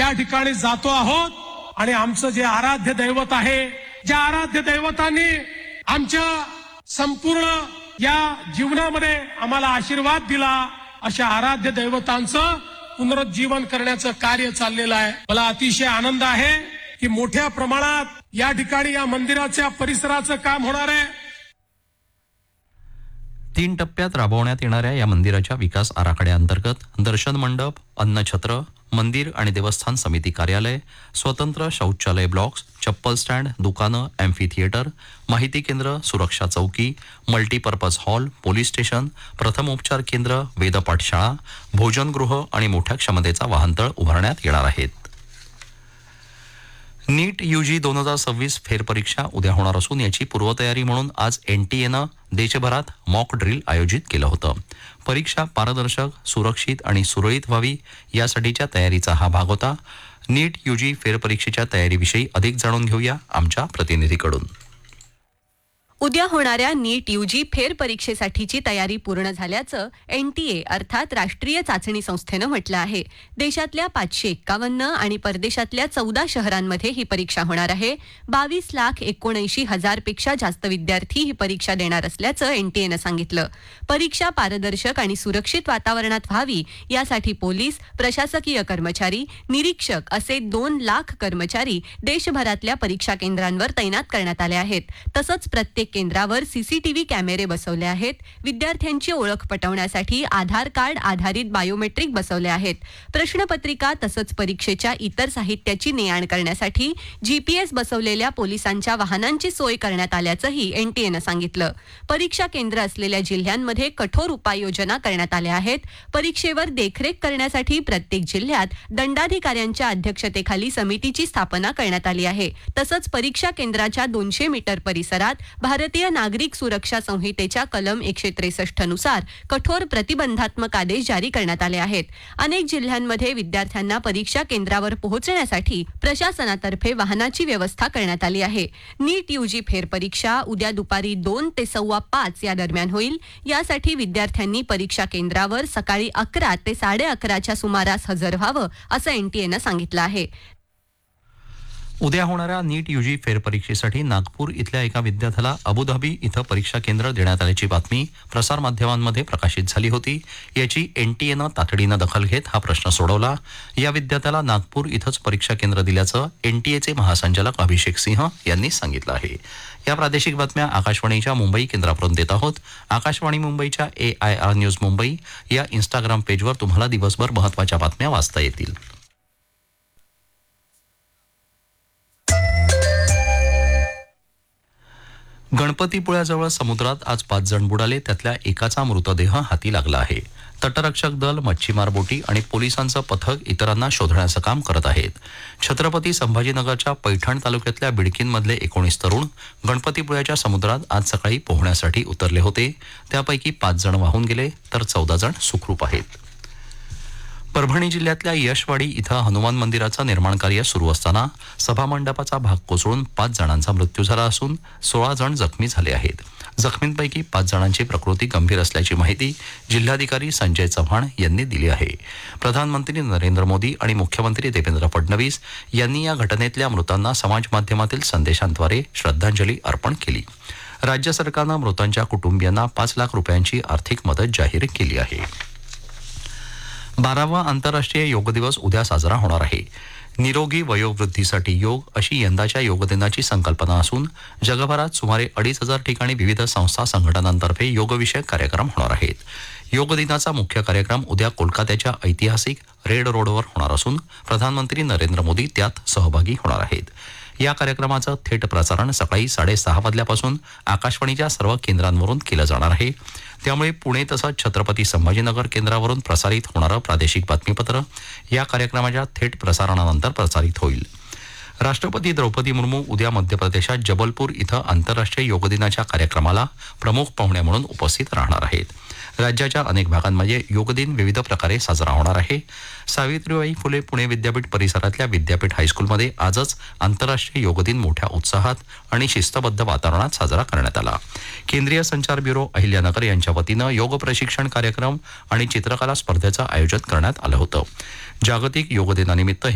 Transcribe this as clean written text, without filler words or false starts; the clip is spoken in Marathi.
त्या ठिकाणी जातो आहोत आणि आमचं जे आराध्य दैवत आहे, ज्या आराध्य दैवतांनी आमच्या संपूर्ण या जीवनामध्ये आम्हाला आशीर्वाद दिला, अशा आराध्य दैवतांचं पुनरुज्जीवन करण्याचं कार्य चाललेलं आहे. मला अतिशय आनंद आहे की मोठ्या प्रमाणात या ठिकाणी या मंदिराच्या परिसराचं काम होणार आहे. 3 टप्प्यात राबवण्यात येणाऱ्या या मंदिराच्या विकास आराखड्याअंतर्गत दर्शन मंडप, अन्नछत्र, मंदिर आणि देवस्थान समिती कार्यालय, स्वतंत्र शौचालय ब्लॉक्स, चप्पल स्टँड, दुकानं, एम्फी थिएटर, माहिती केंद्र, सुरक्षा चौकी, मल्टीपर्पज हॉल, पोलीस स्टेशन, प्रथमोपचार केंद्र, वेदपाठशाळा, भोजनगृह आणि मोठ्या क्षमतेचा वाहनतळ उभारण्यात येणार आहेत. नीट यूजी 2026 फेरपरीक्षा उद्या होणार असून याची पूर्वतयारी म्हणून आज एनटीएनं देशभरात मॉक ड्रिल आयोजित केलं होतं. परीक्षा पारदर्शक, सुरक्षित आणि सुरळीत व्हावी यासाठीच्या तयारीचा हा भाग होता. नीट यूजी फेरपरीक्षेच्या तयारीविषयी अधिक जाणून घेऊया आमच्या प्रतिनिधीकडून. उद्या होणाऱ्या नीट यूजी फेरपरीक्षेसाठीची तयारी पूर्ण झाल्याचं एनटीए अर्थात राष्ट्रीय चाचणी संस्थेनं म्हटलं आहे. देशातल्या 551 आणि परदेशातल्या 14 शहरांमध्ये ही परीक्षा होणार आहे. 22,79,000 पेक्षा जास्त विद्यार्थी ही परीक्षा देणार असल्याचं एनटीएनं सांगितलं. परीक्षा पारदर्शक आणि सुरक्षित वातावरणात व्हावी यासाठी पोलीस, प्रशासकीय कर्मचारी, निरीक्षक असे 2 लाख कर्मचारी देशभरातल्या परीक्षा केंद्रांवर तैनात करण्यात आले आहेत. तसंच प्रत्येक केंद्रावर सीसीटीव्ही कॅमेरे बसवले आहेत. विद्यार्थ्यांची ओळख पटवण्यासाठी आधार कार्ड आधारित बायोमेट्रिक बसवले आहेत. प्रश्नपत्रिका तसंच परीक्षेच्या इतर साहित्याची ने-आण करण्यासाठी जीपीएस बसवलेल्या पोलिसांच्या वाहनांची सोय करण्यात आल्याचंही एनटीएनं सांगितलं. परीक्षा केंद्र असलेल्या जिल्ह्यांमध्ये कठोर उपाययोजना करण्यात आल्या आहेत. परीक्षेवर देखरेख करण्यासाठी प्रत्येक जिल्ह्यात दंडाधिकाऱ्यांच्या अध्यक्षतेखाली समितीची स्थापना करण्यात आली आहे. तसंच परीक्षा केंद्राच्या 200 मीटर परिसरात भारतीय नागरिक सुरक्षा संहितेच्या कलम 163 नुसार कठोर प्रतिबंधात्मक आदेश जारी करण्यात आले आहेत. अनेक जिल्ह्यांमध्ये विद्यार्थ्यांना परीक्षा केंद्रावर पोहोचण्यासाठी प्रशासनातर्फे वाहनाची व्यवस्था करण्यात आली आहे. नीट यूजी फेरपरीक्षा उद्या दुपारी 2 ते 5:15 या दरम्यान होईल. यासाठी विद्यार्थ्यांनी परीक्षा केंद्रावर सकाळी 11 ते 11:30च्या सुमारास हजर व्हावं असं एनटीएनं सांगितलं आहे. उद्या होणाऱ्या नीट यूजी फेरपरीक्षेसाठी नागपूर इथल्या एका विद्यार्थ्याला अबुधाबी इथं परीक्षा केंद्र देण्यात आल्याची बातमी प्रसारमाध्यमांमध्ये प्रकाशित झाली होती. याची एनटीएनं तातडीनं दखल घेत हा प्रश्न सोडवला. या विद्यार्थ्याला नागपूर इथंच परीक्षा केंद्र दिल्याचं एनटीएचे महासंचालक अभिषेक सिंह यांनी सांगितलं आहे. या प्रादेशिक बातम्या आकाशवाणीच्या मुंबई केंद्रावरून देत आहोत. आकाशवाणी मुंबईच्या AIR न्यूज मुंबई या इंस्टाग्राम पेजवर तुम्हाला दिवसभर महत्त्वाच्या बातम्या वाचता येतील. गणपतीपुळ्याजवळ समुद्रात आज 5 जण बुडाले. त्यातल्या एकाचा मृतदेह हाती लागला आहे. तटरक्षक दल, मच्छीमार बोटी आणि पोलिसांचं पथक इतरांना शोधण्याचं काम करत आहेत. छत्रपती संभाजीनगरच्या पैठण तालुक्यातल्या बिडकीनमधले 19 तरुण गणपतीपुळ्याच्या समुद्रात आज सकाळी पोहण्यासाठी उतरले होते. त्यापैकी 5 जण वाहून गेले तर 14 जण सुखरूप आहेत. परभणी जिल्ह्यातल्या यशवाडी इथं हनुमान मंदिराचं निर्माण कार्य सुरू असताना सभामंडपाचा भाग कोसळून 5 जणांचा मृत्यू झाला असून 16 जण जखमी झाले आहेत. जखमींपैकी 5 जणांची प्रकृती गंभीर असल्याची माहिती जिल्हाधिकारी संजय चव्हाण यांनी दिली आहे. प्रधानमंत्री नरेंद्र मोदी आणि मुख्यमंत्री देवेंद्र फडणवीस यांनी या घटनेतल्या मृतांना समाज माध्यमातील संदेशांद्वारे श्रद्धांजली अर्पण केली. राज्य सरकारनं मृतांच्या कुटुंबियांना 5 लाख रुपयांची आर्थिक मदत जाहीर केली आहे. 12वा आंतरराष्ट्रीय योग दिवस उद्या साजरा होणार आहे. निरोगी वयोवृद्धीसाठी योग अशी यंदाच्या योग दिनाची संकल्पना असून जगभरात सुमारे 2,500 ठिकाणी विविध संस्था संघटनांतर्फे योगविषयक कार्यक्रम होणार आहेत. योग दिनाचा मुख्य कार्यक्रम उद्या कोलकात्याच्या ऐतिहासिक रेड रोडवर होणार असून प्रधानमंत्री नरेंद्र मोदी त्यात सहभागी होणार आहेत. या कार्यक्रमाचं थेट प्रसारण सकाळी 6:30 वाजल्यापासून आकाशवाणीच्या सर्व केंद्रांवरून केलं जाणार आहे. त्यामुळे पुणे तसंच छत्रपती संभाजीनगर केंद्रावरून प्रसारित होणारं प्रादेशिक बातमीपत्र या कार्यक्रमाच्या थेट प्रसारणानंतर प्रसारित होईल. राष्ट्रपती द्रौपदी मुर्मू उद्या मध्य प्रदेशात जबलपूर इथं आंतरराष्ट्रीय योग दिनाच्या कार्यक्रमाला प्रमुख पाहुण्या म्हणून उपस्थित राहणार आहेत. राज्याच्या अनेक भागांमध्ये योग दिन विविध प्रकारे साजरा होणार आहे. सावित्रीबाई फुले पुणे विद्यापीठ परिसरातल्या विद्यापीठ हायस्कूलमध्ये आजच आंतरराष्ट्रीय योग दिन मोठ्या उत्साहात आणि शिस्तबद्ध वातावरणात साजरा करण्यात आला. केंद्रीय संचार ब्युरो अहिल्यानगर यांच्या वतीनं योग प्रशिक्षण कार्यक्रम आणि चित्रकला स्पर्धेचं आयोजन करण्यात आलं होतं. जागतिक योग दिनानिमित्त